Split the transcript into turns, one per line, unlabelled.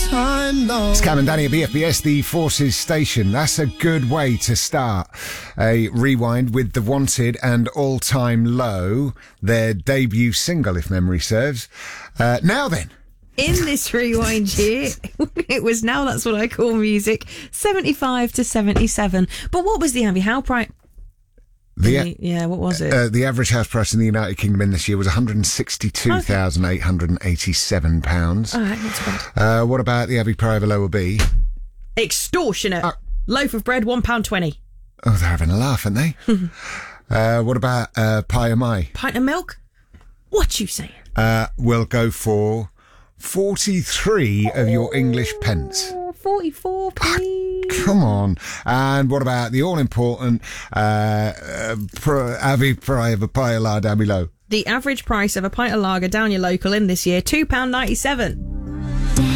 It's Cam and Danny at BFBS, the Forces Station. That's a good way to start a rewind with The Wanted and All Time Low, their debut single, if memory serves. Now then.
In this rewind year, it was Now That's What I Call Music, 75 to 77. But what was the Abbey Howe price? What was it?
The average house price in the United Kingdom in this year was £162,887.
All right, not too bad.
What about the Abbey Private Lower B?
Extortionate. Loaf of bread, £1.20.
Oh, they're having a laugh, aren't they? What about Pie of Mai?
Pint of milk? What you saying?
We'll go for 43 of your English pence.
44p.
Come on. And what about the all-important Abbey Private Pie of Lager down below?
The average price of a pint of lager down your local in this year, £2.97.